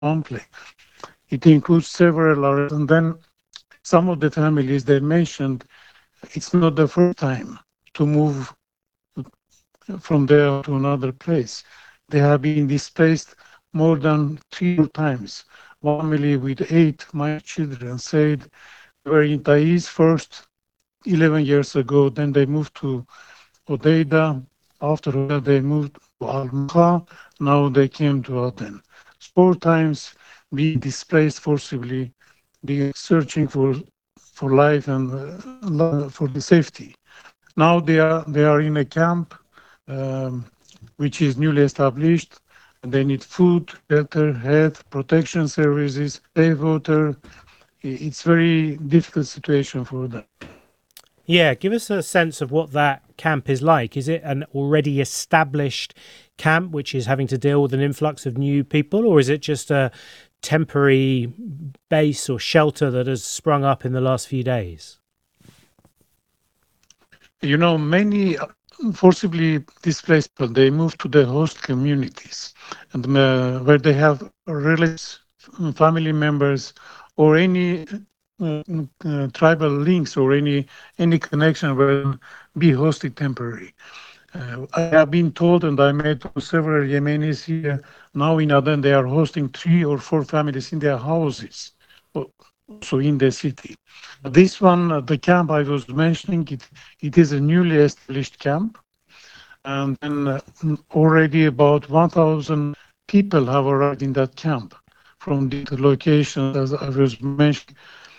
monthly. It includes several areas, and then some of the families they mentioned it's not the first time to move from there to another place. They have been displaced more than 3 times. One family with 8 minor children said they were in Taiz first 11 years ago, then they moved to Odeida. After that, they moved to Al-Makha. Now they came to Aden. 4 times being displaced forcibly, being searching for life and for the safety. Now they are in a camp um, which is newly established. And they need food, shelter, health, protection services, safe water. It's very difficult situation for them. Yeah, give us a sense of what that camp is like. Is it an already established camp which is having to deal with an influx of new people, or is it just a temporary base or shelter that has sprung up in the last few days? Many forcibly displaced people, they move to the host communities and where they have relatives, family members, or any tribal links or any connection where they be hosted temporary. I have been told, and I met several Yemenis here now in Aden, they are hosting 3 or 4 families in their houses, also in the city. This one, the camp I was mentioning, it is a newly established camp, and then already about 1,000 people have arrived in that camp from different locations, as I was mentioning,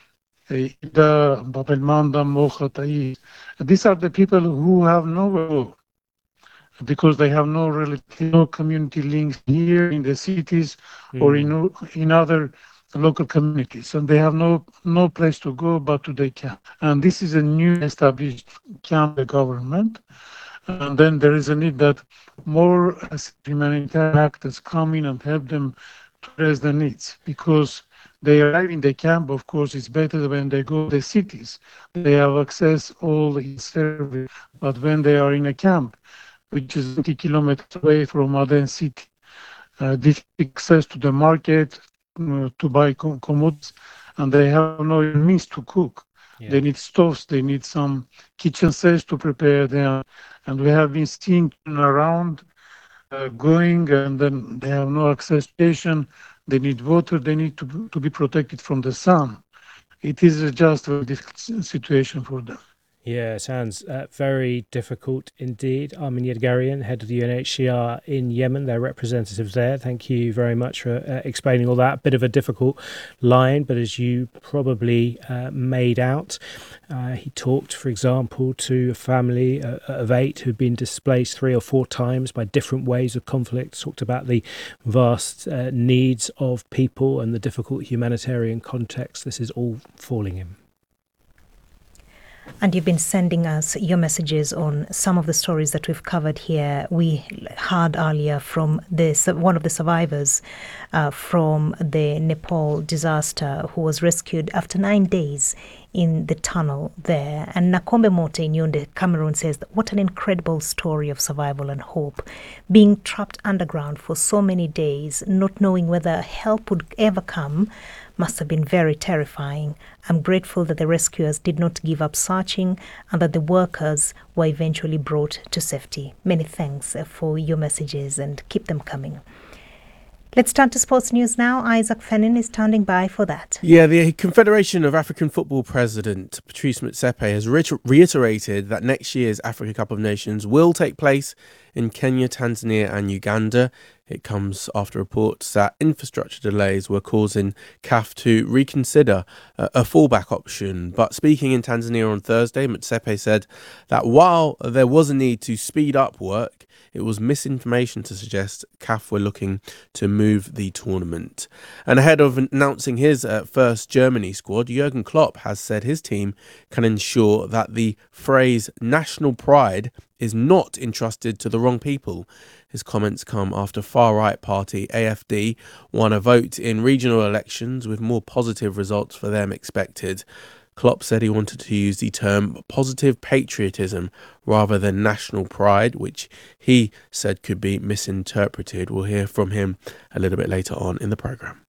Ida, Bab el Manda, Mocha, Taiz. These are the people who have nowhere to go because they have no relative, no community links here in the cities or Mm. in other local communities, and they have no place to go but to the camp. And this is a new established camp, the government. And then there is a need that more humanitarian actors come in and help them to address the needs because they arrive in the camp. Of course, it's better when they go to the cities. They have access all the service, but when they are in a camp, which is 20 kilometers away from Aden city, difficult access to the market to buy commodities, and they have no means to cook. They Yeah. need stoves, they need some kitchen sets to prepare them, and we have been seeing around going, and then they have no access station. They need water. They need to be protected from the sun. It is just a difficult situation for them. Yeah, sounds very difficult indeed. Armin Yadgarian, head of the UNHCR in Yemen, their representatives there. Thank you very much for explaining all that. Bit of a difficult line, but as you probably made out, he talked, for example, to a family of 8 who'd been displaced 3 or 4 times by different waves of conflict, talked about the vast needs of people and the difficult humanitarian context this is all falling in. And you've been sending us your messages on some of the stories that we've covered here. We heard earlier from one of the survivors from the Nepal disaster who was rescued after 9 days in the tunnel there. And Nakombe Mote in Yaoundé, Cameroon says, that what an incredible story of survival and hope. Being trapped underground for so many days, not knowing whether help would ever come, must have been very terrifying. I'm grateful that the rescuers did not give up searching and that the workers were eventually brought to safety. Many thanks for your messages and keep them coming. Let's turn to sports news now. Isaac Fennin is standing by for that. Yeah, the Confederation of African Football President Patrice Motsepe has reiterated that next year's Africa Cup of Nations will take place in Kenya, Tanzania and Uganda. It comes after reports that infrastructure delays were causing CAF to reconsider a fallback option. But speaking in Tanzania on Thursday, Motsepe said that while there was a need to speed up work, it was misinformation to suggest CAF were looking to move the tournament. And ahead of announcing his first Germany squad, Jurgen Klopp has said his team can ensure that the phrase national pride is not entrusted to the wrong people. His comments come after far-right party AFD won a vote in regional elections with more positive results for them expected. Klopp said he wanted to use the term positive patriotism rather than national pride, which he said could be misinterpreted. We'll hear from him a little bit later on in the programme.